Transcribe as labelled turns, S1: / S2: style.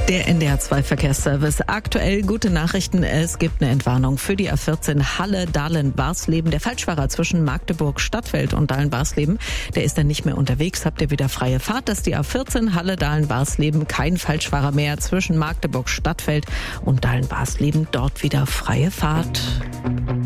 S1: Der NDR2 Verkehrsservice. Aktuell gute Nachrichten. Es gibt eine Entwarnung für die A14 Halle-Dahlen-Barsleben. Der Falschfahrer zwischen Magdeburg-Stadtfeld und Dahlen-Barsleben, der ist dann nicht mehr unterwegs. Habt ihr wieder freie Fahrt? Das ist die A14 Halle-Dahlen-Barsleben. Kein Falschfahrer mehr zwischen Magdeburg-Stadtfeld und Dahlen-Barsleben. Dort wieder freie Fahrt.